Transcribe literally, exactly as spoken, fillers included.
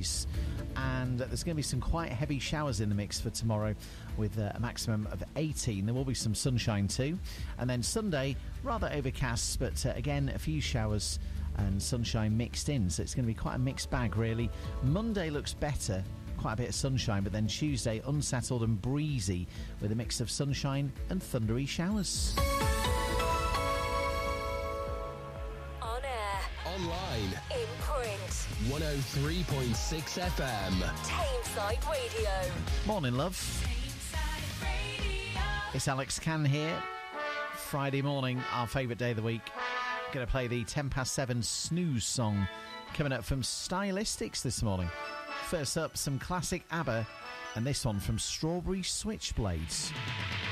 breeze. And there's going to be some quite heavy showers in the mix for tomorrow with uh, a maximum of eighteen. There will be some sunshine too. And then Sunday, rather overcast, but uh, again, a few showers and sunshine mixed in. So it's going to be quite a mixed bag, really. Monday looks better, quite a bit of sunshine, but then Tuesday, unsettled and breezy with a mix of sunshine and thundery showers. On air. Online. In print. one oh three point six F M. Tameside Radio. Morning, love. It's Alex Can here. Friday morning, our favourite day of the week. Going to play the ten past seven snooze song coming up from Stylistics this morning. First up, some classic ABBA, and this one from Strawberry Switchblades.